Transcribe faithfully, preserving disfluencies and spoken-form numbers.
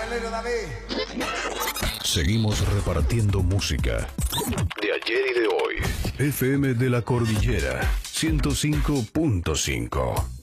metalero David. Seguimos repartiendo música de ayer y de hoy. F M de la Cordillera ciento cinco punto cinco.